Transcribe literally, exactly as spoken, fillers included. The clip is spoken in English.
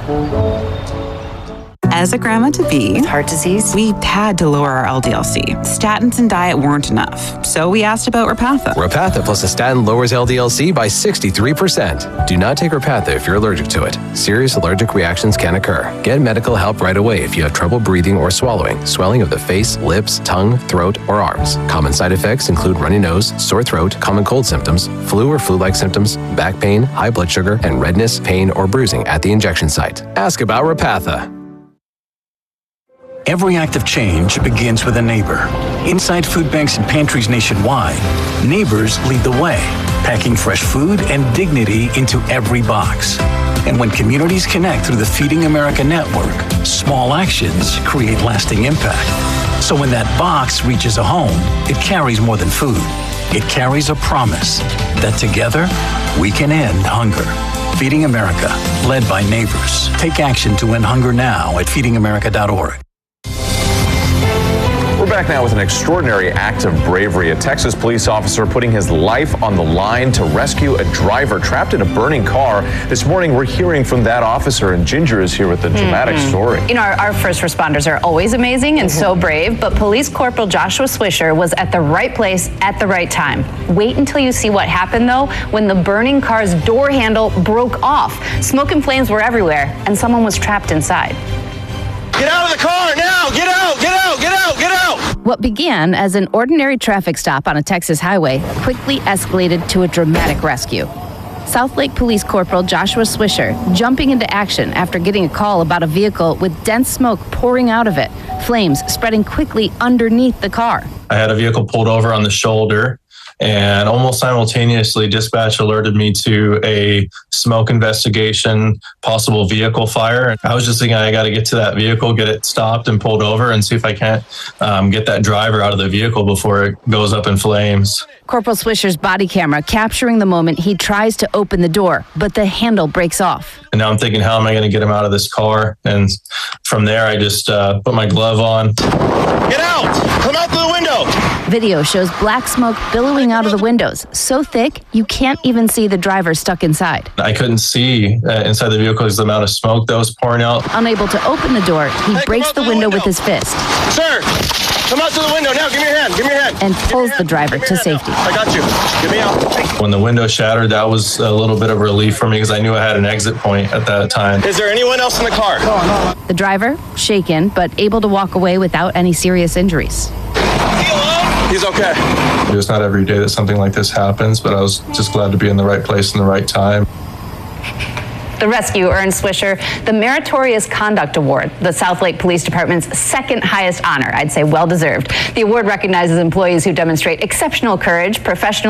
As a grandma-to-be with heart disease, we had to lower our L D L C. Statins and diet weren't enough, so we asked about Repatha. Repatha plus a statin lowers L D L C by sixty-three percent. Do not take Repatha if you're allergic to it. Serious allergic reactions can occur. Get medical help right away if you have trouble breathing or swallowing, swelling of the face, lips, tongue, throat, or arms. Common side effects include runny nose, sore throat, common cold symptoms, flu or flu-like symptoms, back pain, high blood sugar, and redness, pain, or bruising at the injection site. Ask about Repatha. Every act of change begins with a neighbor. Inside food banks and pantries nationwide, neighbors lead the way, packing fresh food and dignity into every box. And when communities connect through the Feeding America network, small actions create lasting impact. So when that box reaches a home, it carries more than food. It carries a promise that together we can end hunger. Feeding America, led by neighbors. Take action to end hunger now at feeding america dot org. We're back now with an extraordinary act of bravery. A Texas police officer putting his life on the line to rescue a driver trapped in a burning car. This morning, we're hearing from that officer, and Ginger is here with the dramatic mm-hmm. story. You know, our, our first responders are always amazing and mm-hmm. so brave, but Police Corporal Joshua Swisher was at the right place at the right time. Wait until you see what happened, though, when the burning car's door handle broke off. Smoke and flames were everywhere, and someone was trapped inside. Get out of the car now! Get out! Get out! Get out! Get out! What began as an ordinary traffic stop on a Texas highway quickly escalated to a dramatic rescue. Southlake Police Corporal Joshua Swisher jumping into action after getting a call about a vehicle with dense smoke pouring out of it, flames spreading quickly underneath the car. I had a vehicle pulled over on the shoulder, and almost simultaneously, dispatch alerted me to a smoke investigation, possible vehicle fire. I was just thinking, I got to get to that vehicle, get it stopped and pulled over, and see if I can't um, get that driver out of the vehicle before it goes up in flames. Corporal Swisher's body camera capturing the moment he tries to open the door, but the handle breaks off. And now I'm thinking, how am I going to get him out of this car? And from there, I just uh, put my glove on. Get out! Come out through the window! Video shows black smoke billowing out of the windows, so thick you can't even see the driver stuck inside. I couldn't see uh, inside the vehicle because the amount of smoke that was pouring out. Unable to open the door, he hey, breaks the window, the window with his fist. Sir, come out to the window now. Give me your hand. Give me your hand. And pulls the driver to safety. Now. I got you. Get me out. When the window shattered, that was a little bit of relief for me because I knew I had an exit point at that time. Is there anyone else in the car? No, no. The driver, shaken, but able to walk away without any serious injuries. He's okay. It's not every day that something like this happens, but I was just glad to be in the right place in the right time. The rescue earned Swisher the Meritorious Conduct Award, the Southlake Police Department's second highest honor. I'd say well deserved. The award recognizes employees who demonstrate exceptional courage, professional